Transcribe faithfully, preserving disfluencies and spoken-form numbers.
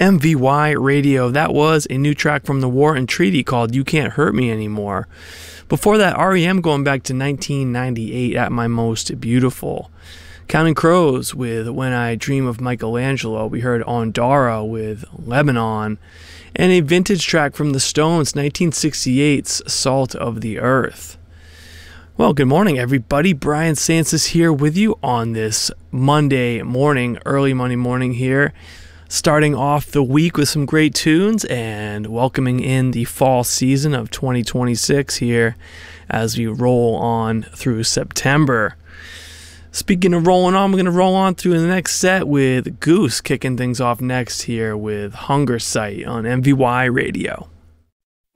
M V Y Radio. That was a new track from the War and Treaty called You Can't Hurt Me Anymore. Before that, R E M going back to nineteen ninety-eight, At My Most Beautiful. Counting Crows with When I Dream of Michelangelo. We heard Ondara with Lebanon. And a vintage track from the Stones, nineteen sixty-eight's Salt of the Earth. Well, good morning, everybody. Brian Sansis here with you on this Monday morning, early Monday morning here. Starting off the week with some great tunes and welcoming in the fall season of twenty twenty-six here as we roll on through September. Speaking of rolling on, we're going to roll on through the next set with Goose kicking things off next here with Hunger Sight on M V Y Radio.